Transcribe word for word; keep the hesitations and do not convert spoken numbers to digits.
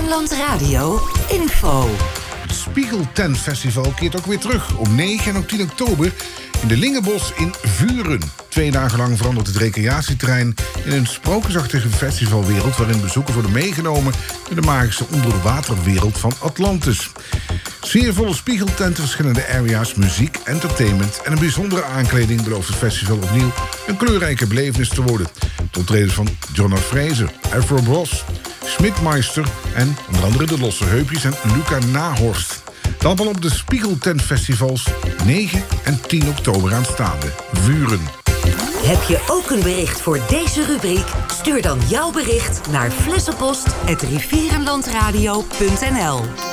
Rivierenland Radio info. Het Spiegeltent Festival keert ook weer terug op negen en op tien oktober in de Lingenbos in Vuren. Twee dagen lang verandert het recreatieterrein in een sprookjesachtige festivalwereld waarin bezoekers worden meegenomen in de magische onderwaterwereld van Atlantis. Sfeervolle spiegeltenten, verschillende area's, muziek, entertainment en een bijzondere aankleding belooft het festival opnieuw een kleurrijke belevenis te worden. De optredens van Jonna Fraser, Afro Bros, Schmidmeister en onder andere de Losse Heupjes en Luca Nahorst. Dat allemaal op de Spiegeltent Festivals negen en tien oktober aanstaande. Vuren. Heb je ook een bericht voor deze rubriek? Stuur dan jouw bericht naar flessenpost apenstaartje rivierenlandradio punt n l.